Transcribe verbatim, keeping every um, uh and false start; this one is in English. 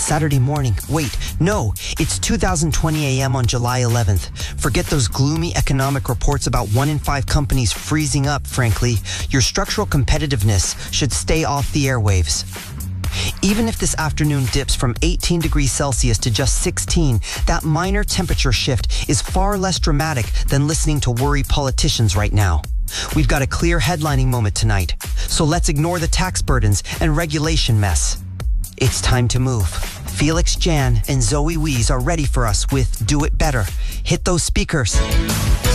Saturday morning. Wait, no, it's two thousand twenty A M on July eleventh. Forget those gloomy economic reports about one in five companies freezing up, frankly. Your structural competitiveness should stay off the airwaves. Even if this afternoon dips from eighteen degrees Celsius to just sixteen, that minor temperature shift is far less dramatic than listening to worry politicians right now. We've got a clear headlining moment tonight, so let's ignore the tax burdens and regulation mess. It's time to move. Felix Jan and Zoe Wees are ready for us with Do It Better. Hit those speakers.